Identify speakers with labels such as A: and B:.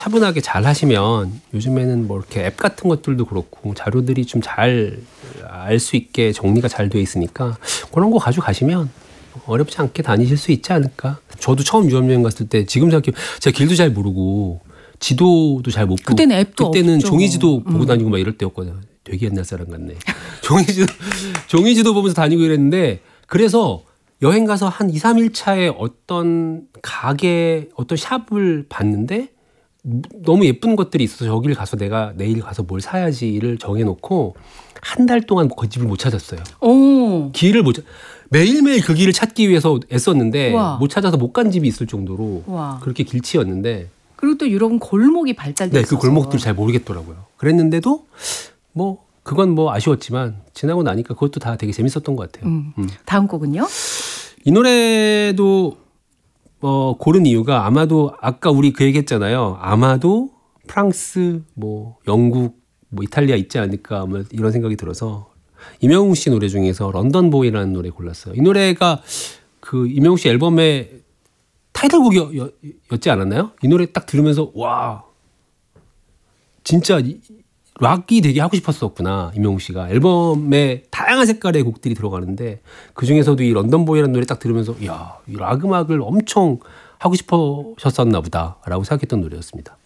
A: 차분하게 잘 하시면 요즘에는 뭐 이렇게 앱 같은 것들도 그렇고 자료들이 좀 잘 알 수 있게 정리가 잘 돼 있으니까 그런 거 가져가시면 어렵지 않게 다니실 수 있지 않을까. 저도 처음 유럽여행 갔을 때 지금 생각해보면 제가 길도 잘 모르고 지도도 잘 못 보고
B: 그때는 앱도
A: 그때는
B: 없죠.
A: 종이지도 보고 다니고 막 이럴 때였거든요. 되게 옛날 사람 같네. 종이지도 보면서 다니고 이랬는데 그래서 여행 가서 한 2, 3일 차에 어떤 가게 어떤 샵을 봤는데 너무 예쁜 것들이 있어서 저길 가서 내가 내일 가서 뭘 사야지를 정해놓고 한 달 동안 그 집을 못 찾았어요.
B: 오.
A: 길을 못 찾. 매일매일 그 길을 찾기 위해서 애썼는데
B: 와.
A: 못 찾아서 못 간 집이 있을 정도로
B: 와.
A: 그렇게 길치였는데.
B: 그리고 또 유럽은 골목이 발달돼
A: 네,
B: 있어서.
A: 그 골목들 잘 모르겠더라고요. 그랬는데도 뭐 그건 뭐 아쉬웠지만 지나고 나니까 그것도 다 되게 재밌었던 것 같아요.
B: 다음 곡은요?
A: 이 노래도 고른 이유가 아마도 아까 우리 그 얘기했잖아요. 아마도 프랑스, 뭐 영국, 뭐 이탈리아 있지 않을까 뭐 이런 생각이 들어서 임영웅 씨 노래 중에서 런던 보이라는 노래 골랐어요. 이 노래가 그 임영웅 씨 앨범의 타이틀곡이었지 않았나요? 이 노래 딱 들으면서 와 진짜 락이 되게 하고 싶었었구나. 임영웅 씨가 앨범에 다양한 색깔의 곡들이 들어가는데 그중에서도 이 런던 보이라는 노래 딱 들으면서 야, 이 락 음악을 엄청 하고 싶으셨었나 보다라고 생각했던 노래였습니다.